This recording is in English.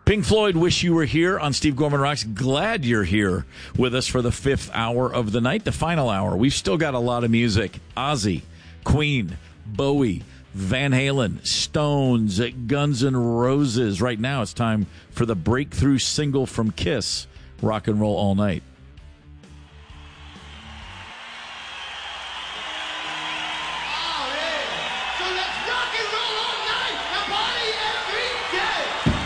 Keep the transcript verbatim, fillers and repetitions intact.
Pink Floyd, Wish You Were Here on Steve Gorman Rocks. Glad you're here with us for the fifth hour of the night, the final hour. We've still got a lot of music. Ozzy, Queen, Bowie, Van Halen, Stones, Guns N' Roses. Right now it's time for the breakthrough single from Kiss, Rock and Roll All Night.